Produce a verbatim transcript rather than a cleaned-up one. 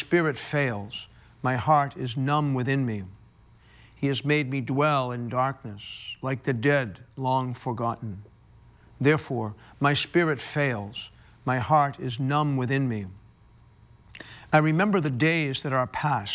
spirit fails. My heart is numb within me. He has made me dwell in darkness, like the dead long forgotten. Therefore, my spirit fails. My heart is numb within me. I remember the days that are past.